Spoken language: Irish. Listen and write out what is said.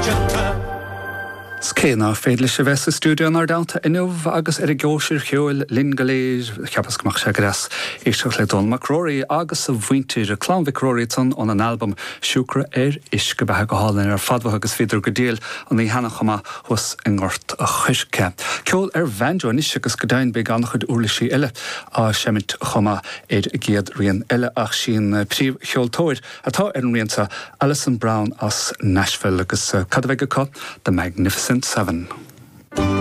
Scéna féadla se bheits a stúdíon ar dáanta inmh agus ar a ggóisiir cheúil Lynn Galéir ceapascamach se gras éisteach le Don McCrory agus a bhaintir a clán Vicroryton an an album siúcra isce bethe go hálainn ar fadmha agus féidir go díal an í hena chuma was an ggort a chuisce. Ceol ar bhainjo níos agus go dain be gan chud úrlaisí eile a semint chuma géad rion eile ach sin príomh cheoltóir atá ar an rianta Alison Brown as Nashville agus cadbhaige có The Magnificent Seven.